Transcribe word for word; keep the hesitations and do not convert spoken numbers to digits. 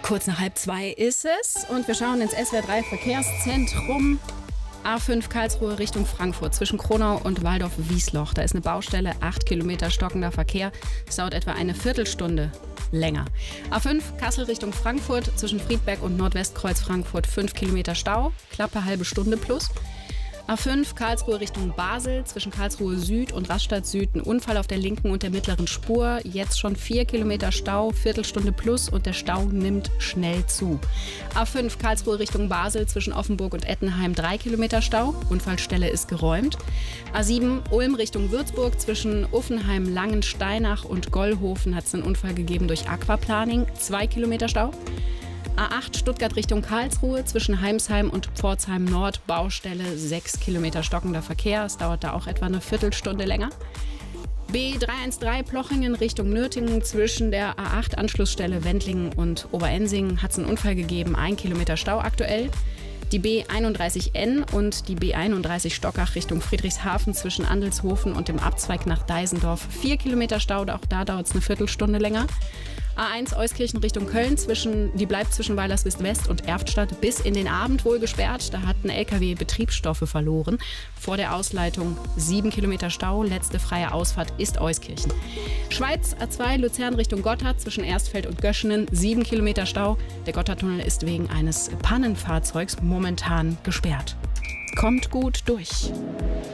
Kurz nach halb zwei ist es und wir schauen ins S W R drei Verkehrszentrum. A fünf Karlsruhe Richtung Frankfurt zwischen Kronau und Waldorf-Wiesloch. Da ist eine Baustelle, acht Kilometer stockender Verkehr. Es dauert etwa eine Viertelstunde länger. A fünf Kassel Richtung Frankfurt zwischen Friedberg und Nordwestkreuz Frankfurt fünf Kilometer Stau, knappe halbe Stunde plus. A fünf Karlsruhe Richtung Basel zwischen Karlsruhe Süd und Rastatt Süd ein Unfall auf der linken und der mittleren Spur. Jetzt schon vier Kilometer Stau, Viertelstunde plus und der Stau nimmt schnell zu. A fünf Karlsruhe Richtung Basel zwischen Offenburg und Ettenheim drei Kilometer Stau. Unfallstelle ist geräumt. A sieben Ulm Richtung Würzburg zwischen Uffenheim, Langensteinach und Gollhofen hat es einen Unfall gegeben durch Aquaplaning. zwei Kilometer Stau. A acht Stuttgart Richtung Karlsruhe zwischen Heimsheim und Pforzheim Nord, Baustelle, sechs Kilometer stockender Verkehr. Es dauert da auch etwa eine Viertelstunde länger. B dreihundertzdreizehn Plochingen Richtung Nürtingen zwischen der A acht Anschlussstelle Wendlingen und Oberensingen hat es einen Unfall gegeben, ein Kilometer Stau aktuell. Die B einunddreißig N und die B einunddreißig Stockach Richtung Friedrichshafen zwischen Andelshofen und dem Abzweig nach Deisendorf. Vier Kilometer Stau, auch da dauert es eine Viertelstunde länger. A eins Euskirchen Richtung Köln, zwischen, die bleibt zwischen Weilerswist West und Erftstadt bis in den Abend wohl gesperrt. Da hat ein L K W Betriebsstoffe verloren. Vor der Ausleitung sieben Kilometer Stau, letzte freie Ausfahrt ist Euskirchen. Schweiz A zwei Luzern Richtung Gotthard zwischen Erstfeld und Göschenen, sieben Kilometer Stau. Der Gotthardtunnel ist wegen eines Pannenfahrzeugs momentan gesperrt. Kommt gut durch.